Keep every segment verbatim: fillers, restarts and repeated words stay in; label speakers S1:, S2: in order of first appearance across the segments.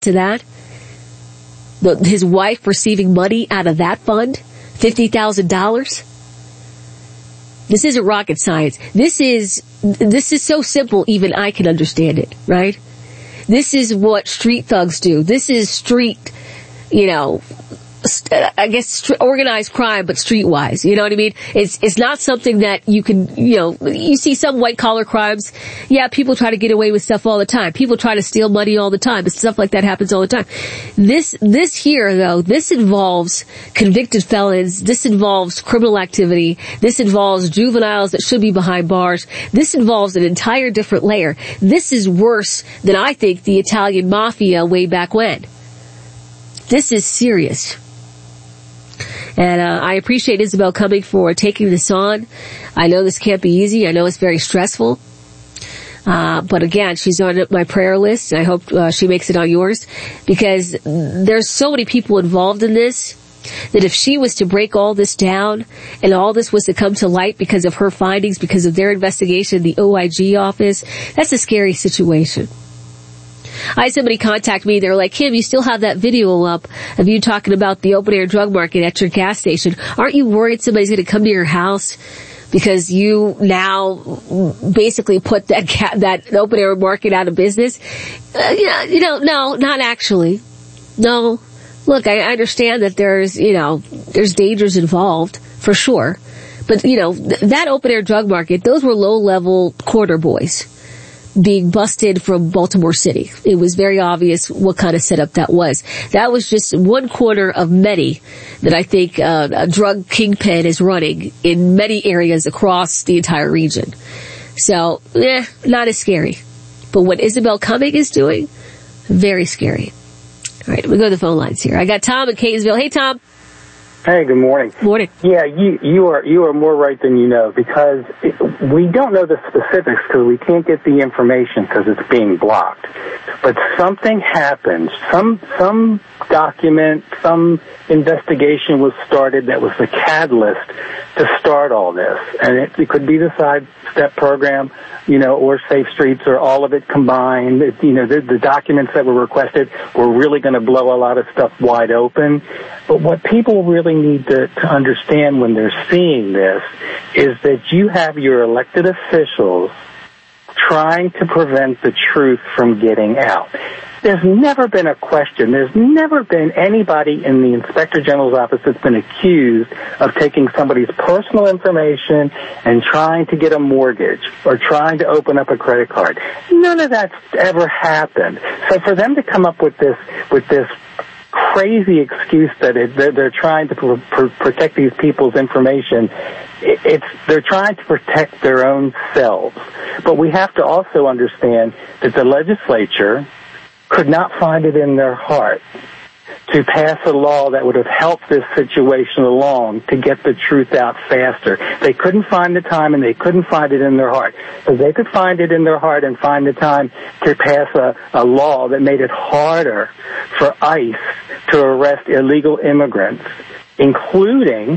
S1: to that? The, his wife receiving money out of that fund? fifty thousand dollars? This isn't rocket science. This is, this is so simple even I can understand it, right? This is what street thugs do. This is street, you know, I guess organized crime, but streetwise. You know what I mean? It's it's not something that you can, you know, you see some white collar crimes. Yeah, people try to get away with stuff all the time. People try to steal money all the time, but stuff like that happens all the time. This this here though, this involves convicted felons. This involves criminal activity. This involves juveniles that should be behind bars. This involves an entire different layer. This is worse than I think the Italian mafia way back when. This is serious. And uh, I appreciate Isabel coming for taking this on. I know this can't be easy. I know it's very stressful. Uh, but again, she's on my prayer list, and I hope uh, she makes it on yours, because there's so many people involved in this that if she was to break all this down and all this was to come to light because of her findings, because of their investigation, the O I G office, that's a scary situation. I had somebody contact me. They were like, Kim, you still have that video up of you talking about the open air drug market at your gas station. Aren't you worried somebody's going to come to your house because you now basically put that ca- that open air market out of business? Uh, yeah, you know, no, not actually. No. Look, I understand that there's, you know, there's dangers involved for sure. But, you know, th- that open air drug market, those were low level corner boys being busted from Baltimore City. It was very obvious what kind of setup that was. That was just one corner of many that I think uh, a drug kingpin is running in many areas across the entire region. So, eh, not as scary. But what Isabel Cumming is doing, very scary. All right, we go to the phone lines here. I got Tom in Catonsville. Hey, Tom.
S2: Hey, good morning.
S1: Morning.
S2: Yeah, you you are you are more right than you know, because it, we don't know the specifics because we can't get the information because it's being blocked. But something happened. Some some document, some investigation was started that was the catalyst to start all this, and it, it could be the Side Step program, you know, or Safe Streets, or all of it combined. It, you know, the, the documents that were requested were really going to blow a lot of stuff wide open. But what people really need to, to understand when they're seeing this is that you have your elected officials trying to prevent the truth from getting out. There's never been a question. There's never been anybody in the Inspector General's office that's been accused of taking somebody's personal information and trying to get a mortgage or trying to open up a credit card. None of that's ever happened. So for them to come up with this, with this crazy excuse that it, they're, they're trying to pr- pr- protect these people's information, it, it's they're trying to protect their own selves. But we have to also understand that the legislature could not find it in their heart to pass a law that would have helped this situation along to get the truth out faster. They couldn't find the time, and they couldn't find it in their heart. So they could find it in their heart and find the time to pass a, a law that made it harder for ICE to arrest illegal immigrants, including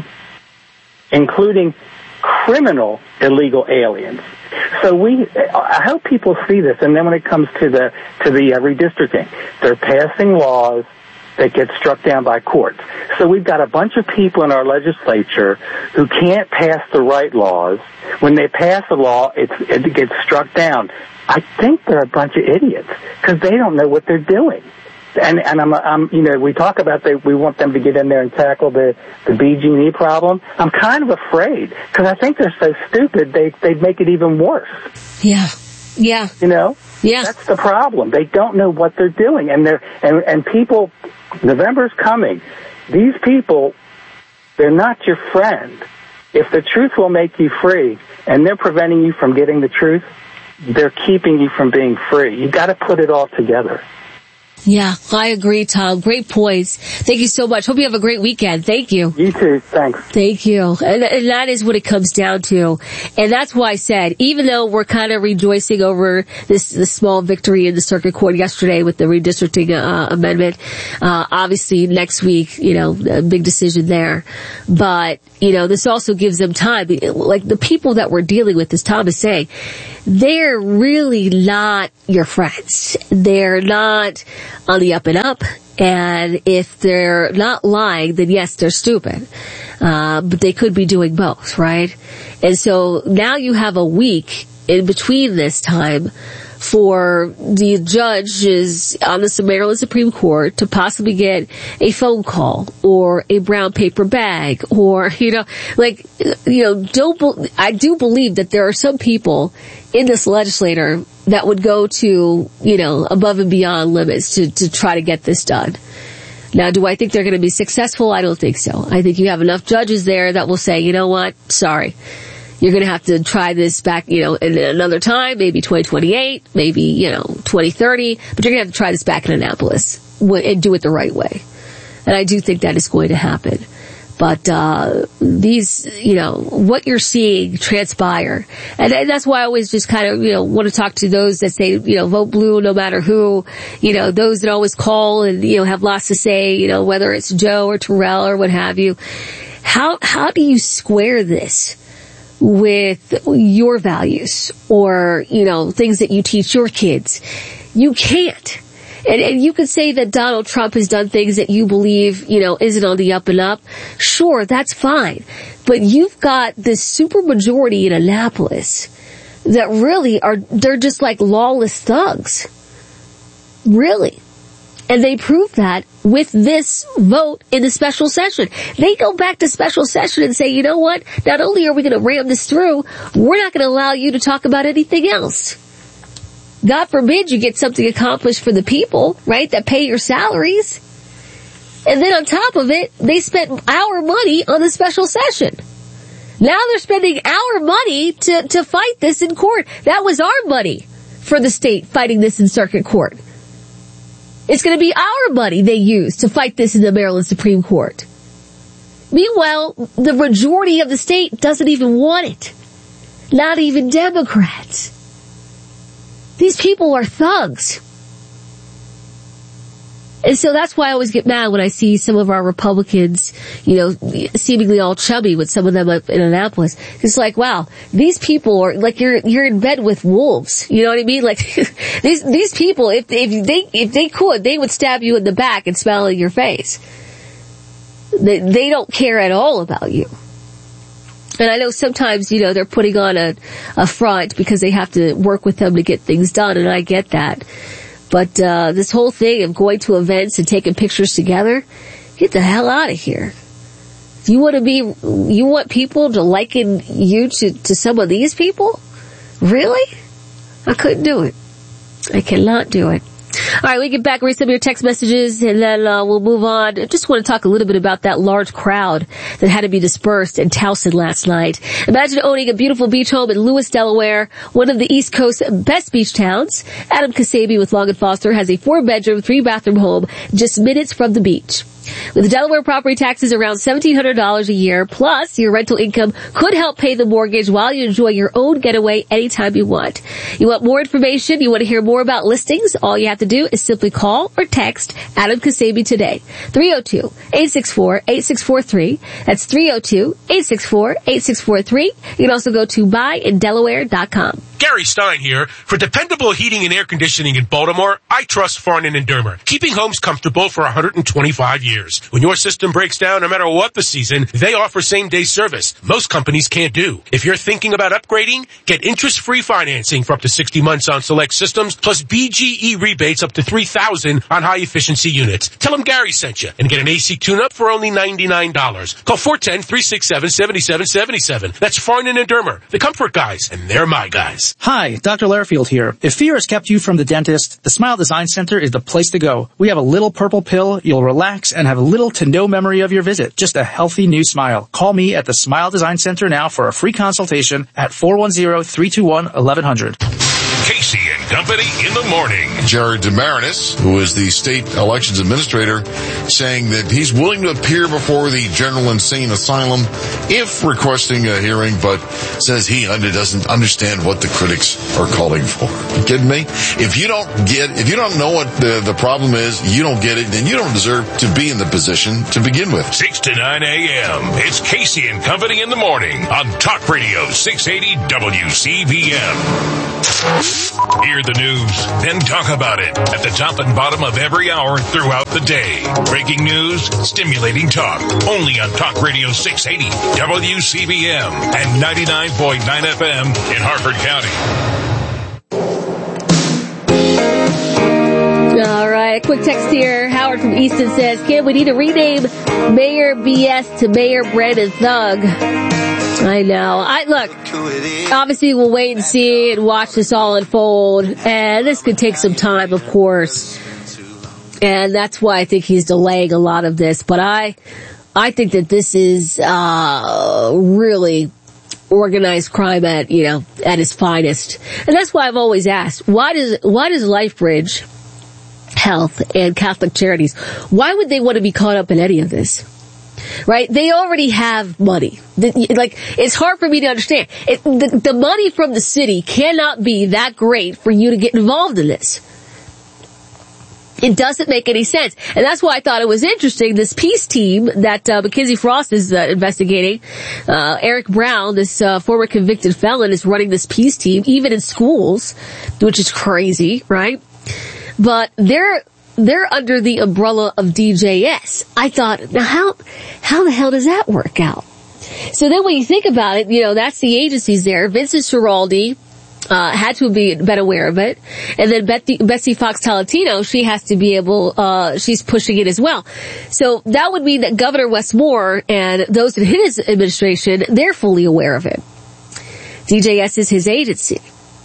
S2: including criminal illegal aliens. So we, I hope people see this. And then when it comes to the to the uh, redistricting, they're passing laws that get struck down by courts. So we've got a bunch of people in our legislature who can't pass the right laws. When they pass a law, it's, it gets struck down. I think they're a bunch of idiots because they don't know what they're doing. And, and I'm, I'm, you know, we talk about they, we want them to get in there and tackle the, the B G and E problem. I'm kind of afraid because I think they're so stupid they, they'd make it even worse.
S1: Yeah. Yeah.
S2: You know?
S1: Yeah.
S2: That's the problem. They don't know what they're doing. And they're, and, and people, November's coming. These people, they're not your friend. If the truth will make you free and they're preventing you from getting the truth, they're keeping you from being free. You've got to put it all together.
S1: Yeah, I agree, Tom. Great points. Thank you so much. Hope you have a great weekend. Thank you.
S2: You too. Thanks.
S1: Thank you. And, and that is what it comes down to. And that's why I said, even though we're kind of rejoicing over this, this small victory in the circuit court yesterday with the redistricting uh, amendment, uh, obviously next week, you know, a big decision there. But, you know, this also gives them time. Like the people that we're dealing with, as Tom is saying, they're really not your friends. They're not on the up and up. And if they're not lying, then yes, they're stupid. Uh, but they could be doing both, right? And so now you have a week in between this time for the judges on the Maryland Supreme Court to possibly get a phone call or a brown paper bag or, you know, like, you know, don't, I do believe that there are some people in this legislature that would go to, you know, above and beyond limits to, to try to get this done. Now, do I think they're going to be successful? I don't think so. I think you have enough judges there that will say, you know what, sorry. You're going to have to try this back, you know, in another time, maybe twenty twenty-eight, maybe, you know, twenty thirty, but you're going to have to try this back in Annapolis and do it the right way. And I do think that is going to happen. But, uh, these, you know, what you're seeing transpire. And that's why I always just kind of, you know, want to talk to those that say, you know, vote blue no matter who, you know, those that always call and, you know, have lots to say, you know, whether it's Joe or Terrell or what have you. How, how do you square this with your values or, you know, things that you teach your kids? You can't. And, and you could say that Donald Trump has done things that you believe, you know, isn't on the up and up. Sure, that's fine. But you've got this super majority in Annapolis that really are, they're just like lawless thugs. Really. And they prove that with this vote in the special session. They go back to special session and say, you know what? Not only are we going to ram this through, we're not going to allow you to talk about anything else. God forbid you get something accomplished for the people, right, that pay your salaries. And then on top of it, they spent our money on the special session. Now they're spending our money to, to fight this in court. That was our money for the state fighting this in circuit court. It's going to be our money they use to fight this in the Maryland Supreme Court. Meanwhile, the majority of the state doesn't even want it. Not even Democrats. These people are thugs. And so that's why I always get mad when I see some of our Republicans, you know, seemingly all chubby with some of them up in Annapolis. It's like, wow, these people are like you're you're in bed with wolves. You know what I mean? Like these these people, if if they if they could, they would stab you in the back and smile in your face. They they don't care at all about you. And I know sometimes, you know, they're putting on a, a front because they have to work with them to get things done, and I get that. But, uh, this whole thing of going to events and taking pictures together, get the hell out of here. If you want to be, you want people to liken you to, to some of these people? Really? I couldn't do it. I cannot do it. All right, we get back, read some of your text messages, and then uh, we'll move on. I just want to talk a little bit about that large crowd that had to be dispersed in Towson last night. Imagine owning a beautiful beach home in Lewis, Delaware, one of the East Coast's best beach towns. Adam Kasabi with Long and Foster has a four-bedroom, three-bathroom home just minutes from the beach. With Delaware property taxes around seventeen hundred dollars a year, plus your rental income could help pay the mortgage while you enjoy your own getaway anytime you want. You want more information? You want to hear more about listings? All you have to do is simply call or text Adam Kasabi today. three oh two, eight six four, eight six four three. That's three oh two, eight six four, eight six four three. You can also go to buy in delaware dot com.
S3: Gary Stein here. For dependable heating and air conditioning in Baltimore, I trust Farnan and Dermer, keeping homes comfortable for one hundred twenty-five years. When your system breaks down, no matter what the season, they offer same-day service. Most companies can't do. If you're thinking about upgrading, get interest-free financing for up to sixty months on select systems, plus B G E rebates up to three thousand dollars on high-efficiency units. Tell them Gary sent you and get an A C tune-up for only ninety-nine dollars. Call four one zero, three six seven, seven seven seven seven. That's Farnan and Dermer, the comfort guys, and they're my guys.
S4: Hi, Doctor Lairfield here. If fear has kept you from the dentist, the Smile Design Center is the place to go. We have a little purple pill, you'll relax, and have little to no memory of your visit. Just a healthy new smile. Call me at the Smile Design Center now for a free consultation at four one zero, three two one, eleven hundred.
S5: Casey and Company in the morning.
S6: Jared DeMarinis, who is the state elections administrator, saying that he's willing to appear before the General Insane Asylum if requesting a hearing, but says he under, doesn't understand what the critics are calling for. You kidding me? If you don't get, if you don't know what the, the problem is, you don't get it, then you don't deserve to be in the position to begin with.
S5: six to nine a.m. It's Casey and Company in the morning on Talk Radio six eighty W C B M. Hear the news, then talk about it at the top and bottom of every hour throughout the day. Breaking news, stimulating talk. Only on Talk Radio six eighty, W C B M, and ninety-nine point nine F M in Harford County.
S1: All right, quick text here. Howard from Easton says, Kim, we need to rename Mayor B S to Mayor Brandon Thug. I know. I look, obviously we'll wait and see and watch this all unfold. And this could take some time, of course. And that's why I think he's delaying a lot of this. But I, I think that this is, uh, really organized crime at, you know, at its finest. And that's why I've always asked, why does, why does LifeBridge Health and Catholic Charities, why would they want to be caught up in any of this? Right? They already have money. Like, it's hard for me to understand. It, the, the money from the city cannot be that great for you to get involved in this. It doesn't make any sense. And that's why I thought it was interesting, this peace team that uh, Mackenzie Frost is uh, investigating. Uh, Eric Brown, this uh, former convicted felon, is running this peace team, even in schools, which is crazy, right? But they're they're under the umbrella of D J S. I thought, now how how the hell does that work out? So then when you think about it, you know, that's the agencies there. Vincent Schiraldi uh had to be been aware of it. And then Betsy, Betsy Fox Talatino, she has to be able, uh she's pushing it as well. So that would mean that Governor Wes Moore and those in his administration, they're fully aware of it. D J S is his agency.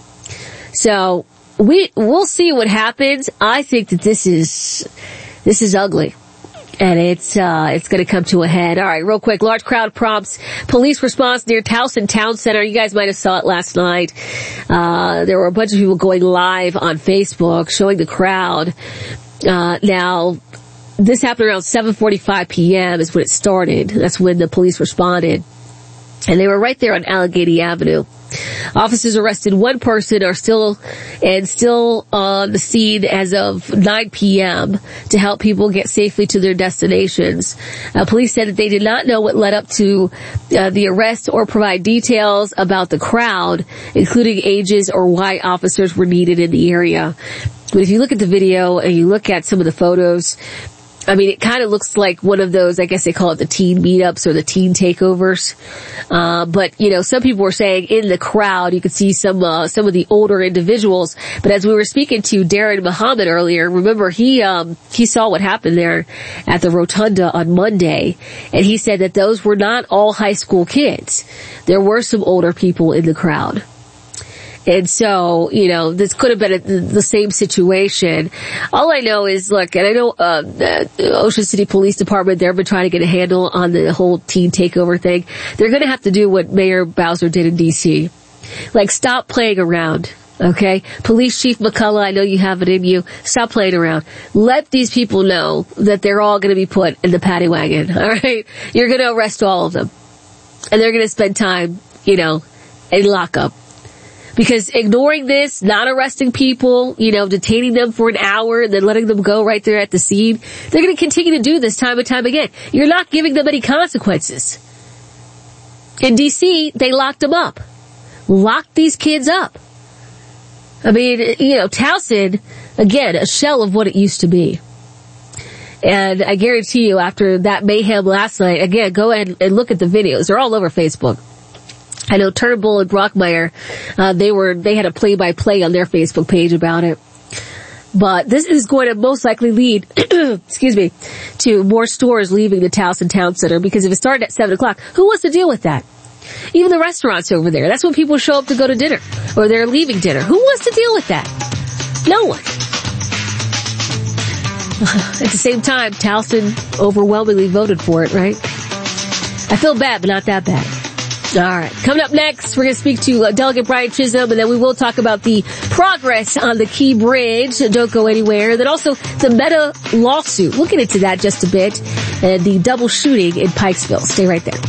S1: So We, we'll see what happens. I think that this is, this is ugly. And it's, uh, it's gonna come to a head. Alright, real quick. Large crowd prompts police response near Towson Town Center. You guys might have saw it last night. Uh, there were a bunch of people going live on Facebook showing the crowd. Uh, now, this happened around seven forty-five p.m. is when it started. That's when the police responded. And they were right there on Allegheny Avenue. Officers arrested one person are still, and still on the scene as of nine p.m. to help people get safely to their destinations. Uh, police said that they did not know what led up to uh, the arrest or provide details about the crowd, including ages or why officers were needed in the area. But if you look at the video and you look at some of the photos, I mean, it kind of looks like one of those, I guess they call it the teen meetups or the teen takeovers. Uh, but, you know, some people were saying in the crowd, you could see some, uh, some of the older individuals. But as we were speaking to Darren Muhammad earlier, remember he, um, he saw what happened there at the Rotunda on Monday. And he said that those were not all high school kids. There were some older people in the crowd. And so, you know, this could have been a, the same situation. All I know is, look, and I know uh, the Ocean City Police Department, they've been trying to get a handle on the whole teen takeover thing. They're going to have to do what Mayor Bowser did in D C. Like, stop playing around, okay? Police Chief McCullough, I know you have it in you. Stop playing around. Let these people know that they're all going to be put in the paddy wagon, all right? You're going to arrest all of them. And they're going to spend time, you know, in lockup. Because ignoring this, not arresting people, you know, detaining them for an hour and then letting them go right there at the scene, they're going to continue to do this time and time again. You're not giving them any consequences. In D C, they locked them up. Locked these kids up. I mean, you know, Towson, again, a shell of what it used to be. And I guarantee you, after that mayhem last night, again, go ahead and look at the videos. They're all over Facebook. I know Turnbull and Brockmeyer, uh, they were, they had a play-by-play on their Facebook page about it. But this is going to most likely lead, excuse me, to more stores leaving the Towson Town Center, because if it started at seven o'clock, who wants to deal with that? Even the restaurants over there. That's when people show up to go to dinner, or they're leaving dinner. Who wants to deal with that? No one. At the same time, Towson overwhelmingly voted for it, right? I feel bad, but not that bad. All right. Coming up next, we're going to speak to uh, Delegate Brian Chisholm, and then we will talk about the progress on the Key Bridge. So don't go anywhere. Then also the Meta lawsuit. We'll get into that just a bit. And the double shooting in Pikesville. Stay right there.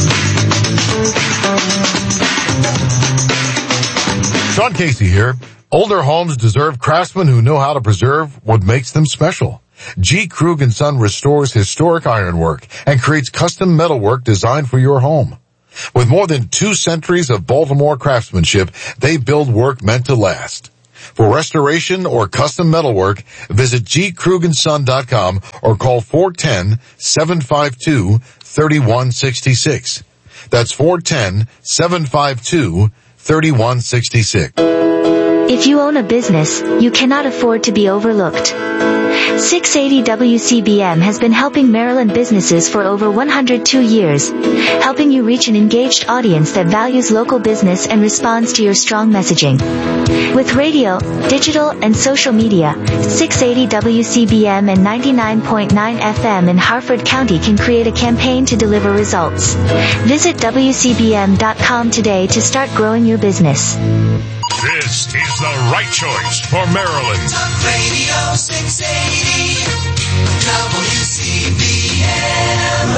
S6: Sean Casey here. Older homes deserve craftsmen who know how to preserve what makes them special. G. Krug and Son restores historic ironwork and creates custom metalwork designed for your home. With more than two centuries of Baltimore craftsmanship, they build work meant to last. For restoration or custom metalwork, visit g krug and son dot com or call four one zero, seven five two, three one six six. That's four one zero, seven five two, three one six six.
S7: If you own a business, you cannot afford to be overlooked. six eighty W C B M has been helping Maryland businesses for over one hundred two years, helping you reach an engaged audience that values local business and responds to your strong messaging. With radio, digital, and social media, six eighty W C B M and ninety-nine point nine F M in Harford County can create a campaign to deliver results. Visit W C B M dot com today to start growing your business.
S5: This is the right choice for Maryland.
S8: Talk Radio six eighty, W C B M,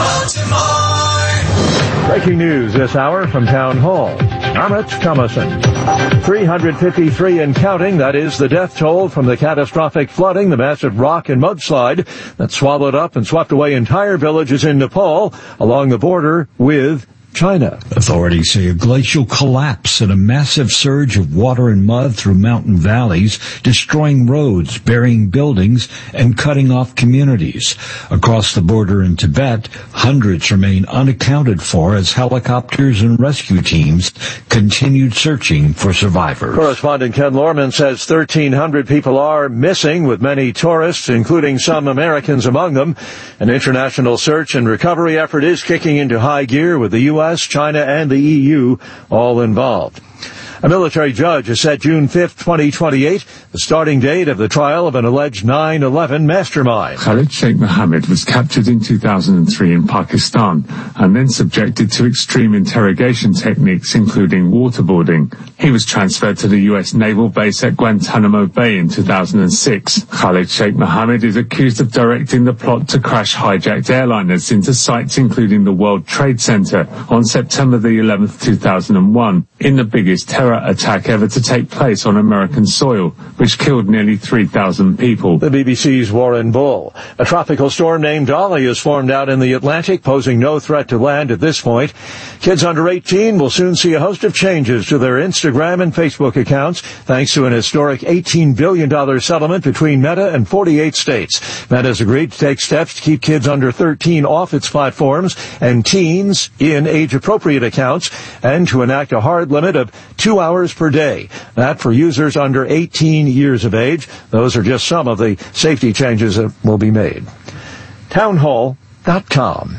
S8: Baltimore.
S9: Breaking news this hour from Town Hall. Amit Thomason. three hundred fifty-three and counting, that is the death toll from the catastrophic flooding, the massive rock and mudslide that swallowed up and swept away entire villages in Nepal along the border with China.
S10: Authorities say a glacial collapse and a massive surge of water and mud through mountain valleys, destroying roads, burying buildings, and cutting off communities. Across the border in Tibet, hundreds remain unaccounted for as helicopters and rescue teams continued searching for survivors.
S9: Correspondent Ken Lorman says thirteen hundred people are missing, with many tourists, including some Americans among them. An international search and recovery effort is kicking into high gear with the U S, China, and the E U all involved. A military judge has set June fifth, twenty twenty-eight, the starting date of the trial of an alleged nine eleven mastermind.
S11: Khalid Sheikh Mohammed was captured in two thousand three in Pakistan and then subjected to extreme interrogation techniques, including waterboarding. He was transferred to the U S naval base at Guantanamo Bay in two thousand six. Khalid Sheikh Mohammed is accused of directing the plot to crash hijacked airliners into sites including the World Trade Center on September the eleventh, two thousand one, in the biggest terror attack ever to take place on American soil, which killed nearly three thousand people.
S9: The B B C's Warren Bull. A tropical storm named Dolly has formed out in the Atlantic, posing no threat to land at this point. Kids under eighteen will soon see a host of changes to their Instagram and Facebook accounts, thanks to an historic eighteen billion dollars settlement between Meta and forty-eight states. Meta has agreed to take steps to keep kids under thirteen off its platforms and teens in age-appropriate accounts, and to enact a hard limit of two hours per day. That for users under eighteen years of age. Those are just some of the safety changes that will be made. townhall dot com.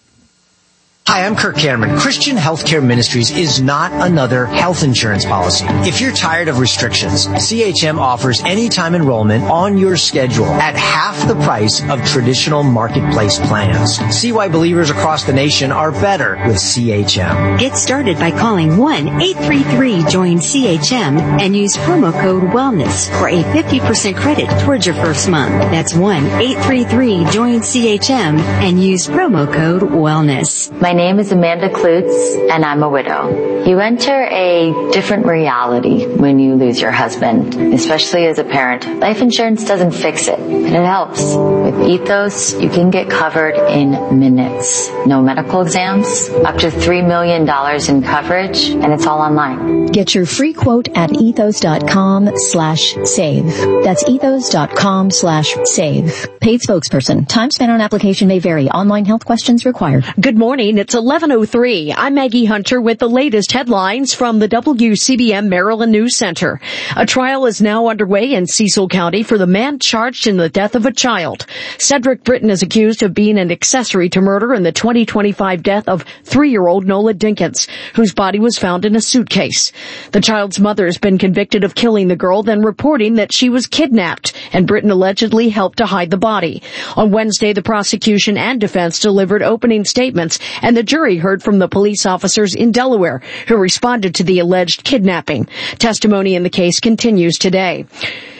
S12: Hi, I'm Kirk Cameron. Christian Healthcare Ministries is not another health insurance policy. If you're tired of restrictions, C H M offers anytime enrollment on your schedule at half the price of traditional marketplace plans. See why believers across the nation are better with C H M.
S13: Get started by calling one eight three three join C H M and use promo code WELLNESS for a fifty percent credit towards your first month. That's one eight three three join C H M and use promo code WELLNESS.
S14: My name is Amanda Klutz, and I'm a widow. You enter a different reality when you lose your husband, especially as a parent. Life insurance doesn't fix it, but it helps. With Ethos, you can get covered in minutes. No medical exams, up to three million dollars in coverage, and it's all online.
S15: Get your free quote at ethos.com slash save. That's ethos.com slash save. Paid spokesperson. Time spent on application may vary. Online health questions required.
S16: Good morning. It's eleven oh three. I'm Maggie Hunter with the latest headlines from the W C B M Maryland News Center. A trial is now underway in Cecil County for the man charged in the death of a child. Cedric Britton is accused of being an accessory to murder in the twenty twenty-five death of three-year-old Nola Dinkins, whose body was found in a suitcase. The child's mother has been convicted of killing the girl, then reporting that she was kidnapped, and Britton allegedly helped to hide the body. On Wednesday, the prosecution and defense delivered opening statements, and the jury heard from the police officers in Delaware who responded to the alleged kidnapping. Testimony in the case continues today.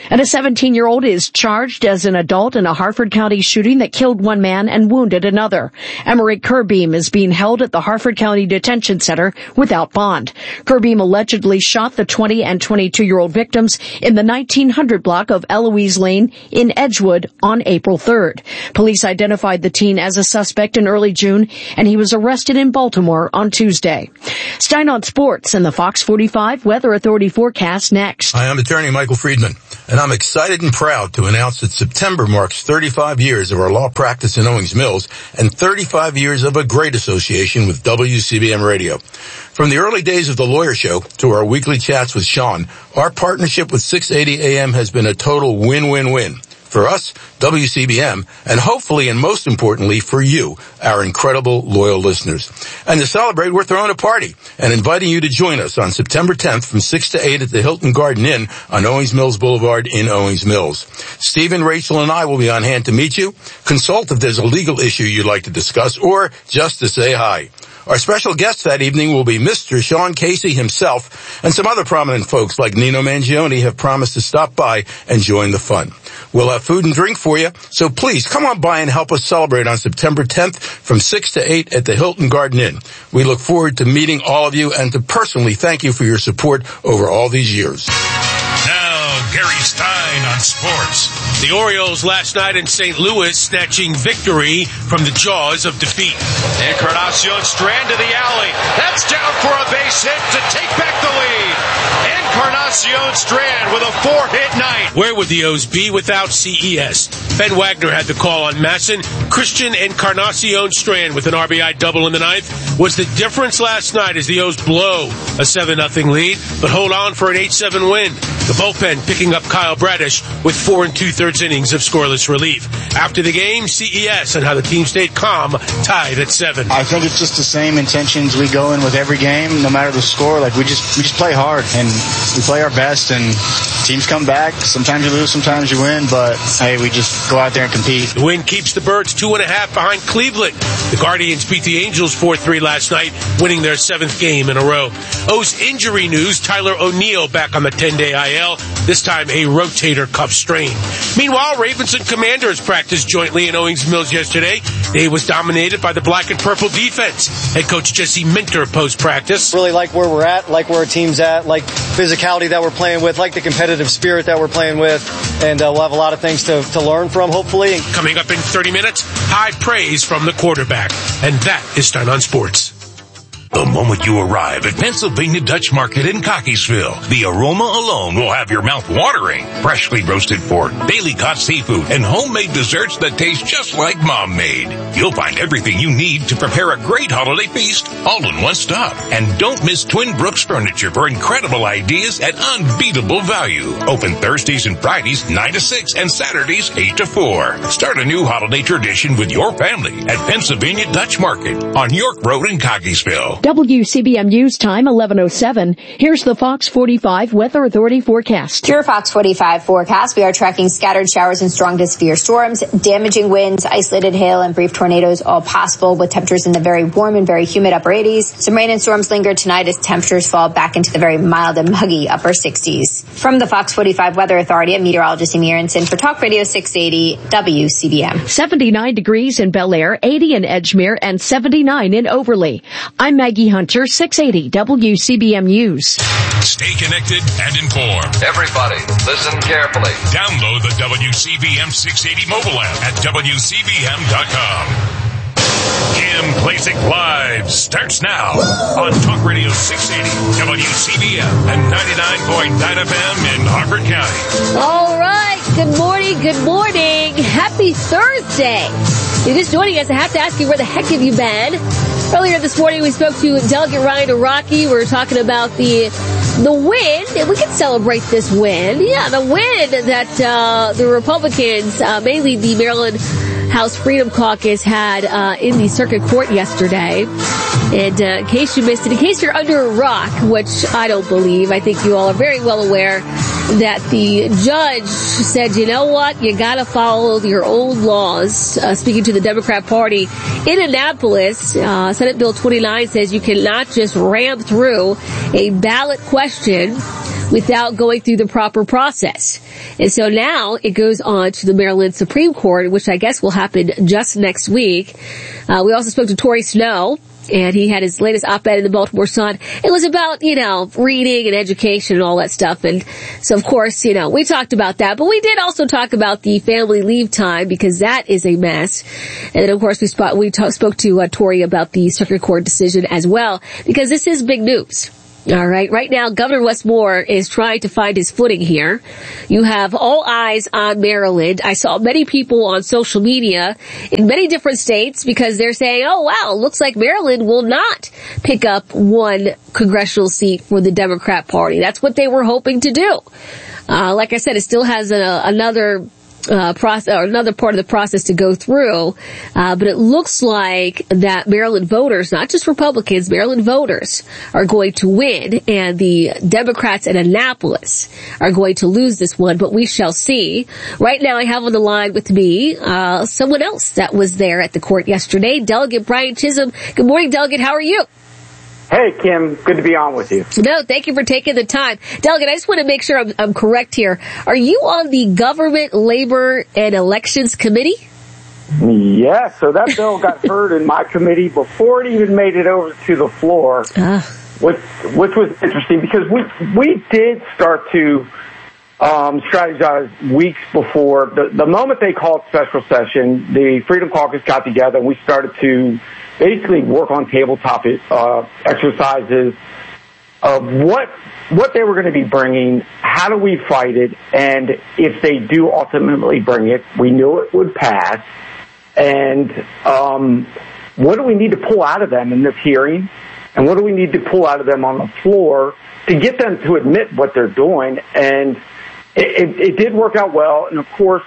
S16: And a seventeen-year-old is charged as an adult in a Harford County shooting that killed one man and wounded another. Emmerich Kerbeam is being held at the Harford County Detention Center without bond. Kerbeam allegedly shot the twenty and twenty-two-year-old victims in the nineteen hundred block of Eloise Lane in Edgewood on April third. Police identified the teen as a suspect in early June, and he was arrested in Baltimore on Tuesday. Stein on Sports and the Fox forty-five Weather Authority forecast next.
S17: Hi, I'm attorney Michael Friedman, and I'm excited and proud to announce that September marks thirty-five years of our law practice in Owings Mills and thirty-five years of a great association with W C B M Radio. From the early days of the Lawyer Show to our weekly chats with Sean, our partnership with six eighty A M has been a total win-win-win. For us, W C B M, and hopefully and most importantly for you, our incredible loyal listeners. And to celebrate, we're throwing a party and inviting you to join us on September tenth from six to eight at the Hilton Garden Inn on Owings Mills Boulevard in Owings Mills. Stephen, Rachel, and I will be on hand to meet you, consult if there's a legal issue you'd like to discuss, or just to say hi. Our special guest that evening will be Mister Sean Casey himself, and some other prominent folks like Nino Mangione have promised to stop by and join the fun. We'll have food and drink for you, so please come on by and help us celebrate on September tenth from six to eight at the Hilton Garden Inn. We look forward to meeting all of you and to personally thank you for your support over all these years.
S5: Now, Gary Stein on sports.
S3: The Orioles last night in Saint Louis snatching victory from the jaws of defeat.
S18: Encarnacion Strand to the alley. That's down for a base hit to take back the lead. Encarnacion Strand with a four-hit night.
S3: Where would the O's be without C E S? Ben Wagner had the call on Masson. Christian Encarnacion Strand with an R B I double in the ninth was the difference last night as the O's blow a seven nothing lead, but hold on for an eight seven win. The bullpen picking up Kyle Bradish with four and two-thirds innings of scoreless relief. After the game, C E S and how the team stayed calm, tied at seven.
S19: I think it's just the same intentions we go in with every game, no matter the score. Like we just we just play hard and we play our best, and teams come back. Sometimes you lose, sometimes you win, but hey, we just go out there and compete.
S3: The win keeps the Birds two and a half behind Cleveland. The Guardians beat the Angels four three last night, winning their seventh game in a row. O's injury news, Tyler O'Neill back on the ten-day I L, this time a rotator cuff strain. Meanwhile, Ravens and Commanders practiced jointly in Owings Mills yesterday. Day was dominated by the black and purple defense. Head coach Jesse Minter post-practice.
S20: Really like where we're at, like where our team's at, like physicality that we're playing with, like the competitive spirit that we're playing with, and uh, we'll have a lot of things to, to learn from, hopefully.
S3: Coming up in thirty minutes, high praise from the quarterback. And that is Stein on Sports.
S5: The moment you arrive at Pennsylvania Dutch Market in Cockeysville, the aroma alone will have your mouth watering. Freshly roasted pork, daily caught seafood, and homemade desserts that taste just like Mom made. You'll find everything you need to prepare a great holiday feast, all in one stop. And don't miss Twin Brooks Furniture for incredible ideas at unbeatable value. Open Thursdays and Fridays nine to six and Saturdays eight to four. Start a new holiday tradition with your family at Pennsylvania Dutch Market on York Road in Cockeysville.
S16: W C B M News time, eleven oh seven. Here's the Fox forty-five Weather Authority forecast.
S21: Your Fox forty-five forecast. We are tracking scattered showers and strong to severe storms, damaging winds, isolated hail, and brief tornadoes, all possible with temperatures in the very warm and very humid upper eighties. Some rain and storms linger tonight as temperatures fall back into the very mild and muggy upper sixties. From the Fox forty-five Weather Authority, I'm meteorologist Amy Aronson for Talk Radio six eighty W C B M.
S16: seventy-nine degrees in Bel Air, eighty in Edgemere, and seventy-nine in Overley. I'm Maggie Hunter, six eighty W C B M News.
S5: Stay connected and informed.
S22: Everybody, listen carefully.
S5: Download the W C B M six eighty mobile app at W C B M dot com. Kim Klacik Live starts now on Talk Radio six eighty W C B M and ninety-nine point nine F M in Harford County.
S1: All right. Good morning. Good morning. Happy Thursday. If you're just joining us, I have to ask you, where the heck have you been? Earlier this morning, we spoke to Delegate Ryan Araki. We were talking about the the win, and we can celebrate this win. Yeah, the win that uh, the Republicans, uh, mainly the Maryland House Freedom Caucus, had uh, in the circuit court yesterday. And uh, in case you missed it, in case you're under a rock, which I don't believe, I think you all are very well aware that the judge said, you know what, you gotta follow your old laws. Uh, speaking to the Democrat Party in Annapolis, uh, Senate Bill twenty-nine says you cannot just ram through a ballot question without going through the proper process. And so now it goes on to the Maryland Supreme Court, which I guess will happen just next week. Uh, we also spoke to Torrey Snow, and he had his latest op-ed in the Baltimore Sun. It was about, you know, reading and education and all that stuff. And so, of course, you know, we talked about that. But we did also talk about the family leave time, because that is a mess. And then, of course, we, spot, we talk, spoke to uh, Torrey about the Circuit Court decision as well, because this is big news. All right. Right now, Governor Wes Moore is trying to find his footing here. You have all eyes on Maryland. I saw many people on social media in many different states, because they're saying, oh, wow, looks like Maryland will not pick up one congressional seat for the Democrat Party. That's what they were hoping to do. Uh, like I said, it still has a, another Uh, process, or another part of the process to go through, uh, but it looks like that Maryland voters, not just Republicans, Maryland voters are going to win, and the Democrats in Annapolis are going to lose this one, but we shall see. Right now I have on the line with me, uh, someone else that was there at the court yesterday, Delegate Brian Chisholm. Good morning, Delegate. How are you?
S2: Hey, Kim. Good to be on with you.
S1: No, thank you for taking the time. Delegate, I just want to make sure I'm, I'm correct here. Are you on the Government, Labor, and Elections Committee?
S2: Yeah, so that bill got heard in my committee before it even made it over to the floor, uh. which, which was interesting, because we, we did start to um, strategize weeks before. The, the moment they called special session, the Freedom Caucus got together, and we started to basically work on tabletop uh, exercises of what what they were going to be bringing, how do we fight it, and if they do ultimately bring it, we knew it would pass, and um, what do we need to pull out of them in this hearing, and what do we need to pull out of them on the floor to get them to admit what they're doing. And it, it, it did work out well, and of course,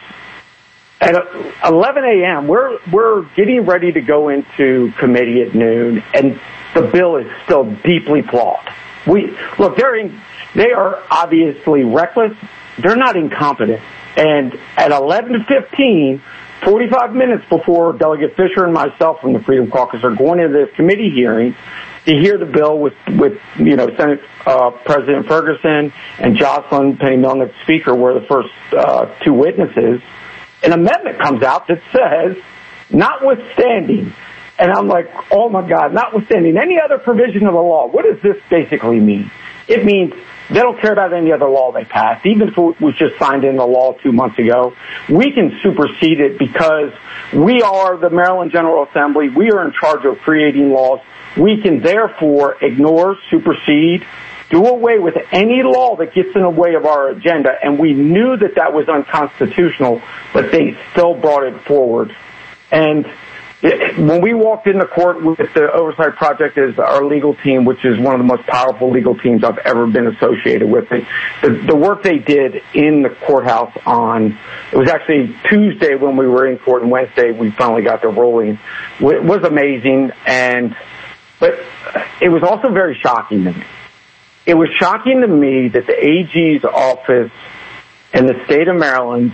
S2: at eleven a.m., we're we're getting ready to go into committee at noon, and the bill is still deeply flawed. We look, they're in, they are obviously reckless. They're not incompetent. And at eleven fifteen, forty-five minutes before Delegate Fisher and myself from the Freedom Caucus are going into this committee hearing to hear the bill with with you know Senate uh, President Ferguson and Jocelyn Penny Melnick, Speaker, were the first uh, two witnesses. An amendment comes out that says, notwithstanding, and I'm like, oh my God, notwithstanding any other provision of the law, what does this basically mean? It means they don't care about any other law they passed. Even if it was just signed into law two months ago, we can supersede it because we are the Maryland General Assembly. We are in charge of creating laws. We can therefore ignore, supersede, do away with any law that gets in the way of our agenda, and we knew that that was unconstitutional, but they still brought it forward. And it, when we walked into court with the Oversight Project as our legal team, which is one of the most powerful legal teams I've ever been associated with, the, the work they did in the courthouse on, it was actually Tuesday when we were in court, and Wednesday we finally got the ruling, it was amazing, and but it was also very shocking to me. It was shocking to me that the A G's office and the state of Maryland,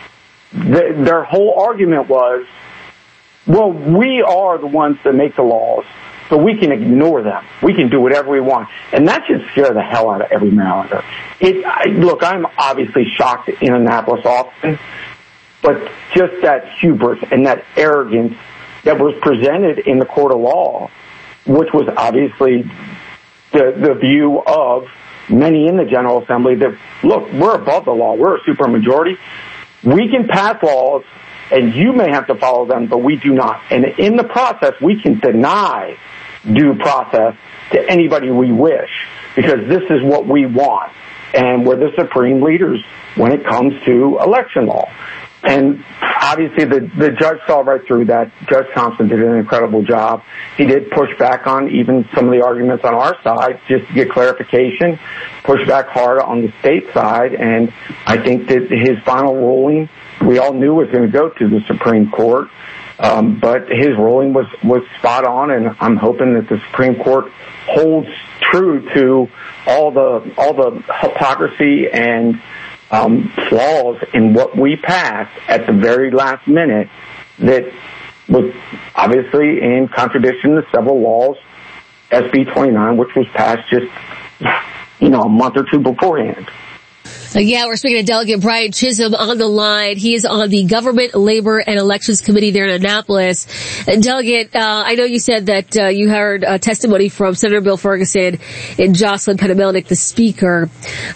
S2: the, their whole argument was, well, we are the ones that make the laws, so we can ignore them. We can do whatever we want. And that should scare the hell out of every Marylander. It, I, look, I'm obviously shocked in Annapolis often, but just that hubris and that arrogance that was presented in the court of law, which was obviously the, the view of many in the General Assembly that, look, we're above the law. We're a supermajority. We can pass laws, and you may have to follow them, but we do not. And in the process, we can deny due process to anybody we wish, because this is what we want. And we're the supreme leaders when it comes to election law. And obviously the, the judge saw right through that. Judge Thompson did an incredible job. He did push back on even some of the arguments on our side just to get clarification, push back hard on the state side. And I think that his final ruling, we all knew was going to go to the Supreme Court. Um, but his ruling was, was spot on, and I'm hoping that the Supreme Court holds true to all the, all the hypocrisy and Um, flaws in what we passed at the very last minute that was obviously in contradiction to several laws, S B twenty-nine, which was passed just, you know, a month or two beforehand.
S1: Uh, yeah, we're speaking to Delegate Brian Chisholm on the line. He is on the Government, Labor, and Elections Committee there in Annapolis. Uh, Delegate, uh, I know you said that uh, you heard uh, testimony from Senator Bill Ferguson and Jocelyn Penemelnik, the Speaker.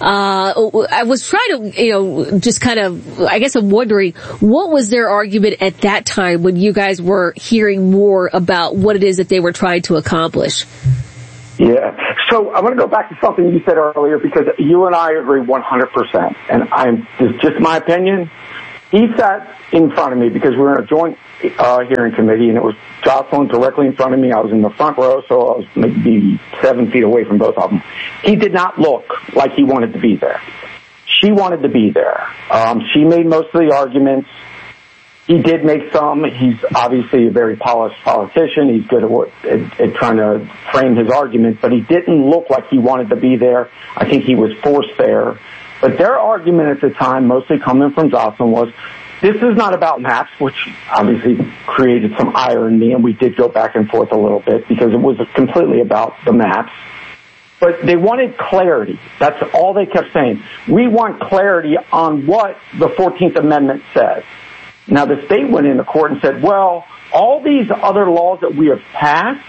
S1: Uh, I was trying to, you know, just kind of, I guess I'm wondering, what was their argument at that time when you guys were hearing more about what it is that they were trying to accomplish?
S2: Yeah. So I want to go back to something you said earlier, because you and I agree one hundred percent. And I'm, it's just my opinion. He sat in front of me because we were in a joint uh, hearing committee, and it was Jocelyn directly in front of me. I was in the front row, so I was maybe seven feet away from both of them. He did not look like he wanted to be there. She wanted to be there. Um, she made most of the arguments. He did make some. He's obviously a very polished politician. He's good at, what, at, at trying to frame his argument, but he didn't look like he wanted to be there. I think he was forced there. But their argument at the time, mostly coming from Jocelyn, was this is not about maps, which obviously created some ire in me, and we did go back and forth a little bit because it was completely about the maps. But they wanted clarity. That's all they kept saying. We want clarity on what the fourteenth Amendment says. Now, the state went into court and said, well, all these other laws that we have passed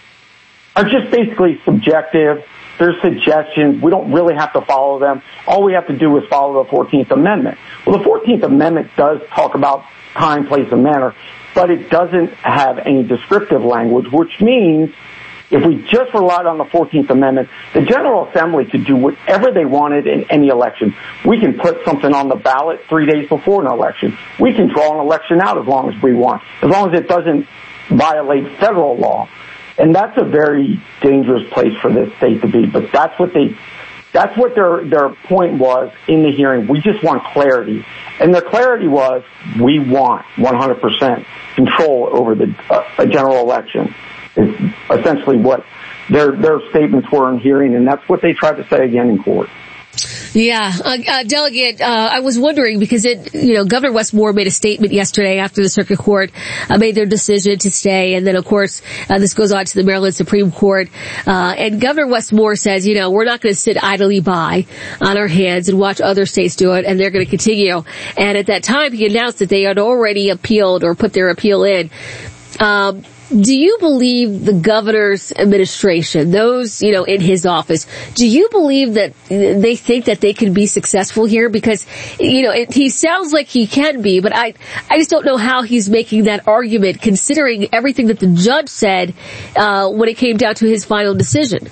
S2: are just basically subjective. They're suggestions. We don't really have to follow them. All we have to do is follow the fourteenth Amendment. Well, the fourteenth Amendment does talk about time, place, and manner, but it doesn't have any descriptive language, which means if we just relied on the fourteenth Amendment, the General Assembly could do whatever they wanted in any election. We can put something on the ballot three days before an election. We can draw an election out as long as we want, as long as it doesn't violate federal law. And that's a very dangerous place for this state to be. But that's what they, that's what their, their point was in the hearing. We just want clarity. And their clarity was, we want one hundred percent control over the uh, a general election. Is essentially what their their statements were in hearing, and that's what they tried to say again in court.
S1: Yeah, uh, uh, Delegate, uh, I was wondering because it, you know, Governor Wes Moore made a statement yesterday after the Circuit Court uh, made their decision to stay, and then of course uh, this goes on to the Maryland Supreme Court, uh, and Governor Wes Moore says, you know, we're not going to sit idly by on our hands and watch other states do it, and they're going to continue. And at that time, he announced that they had already appealed or put their appeal in. Um, Do you believe the governor's administration, those, you know, in his office, do you believe that they think that they can be successful here? Because, you know, it, he sounds like he can be, but I, I just don't know how he's making that argument considering everything that the judge said, uh, when it came down to his final decision.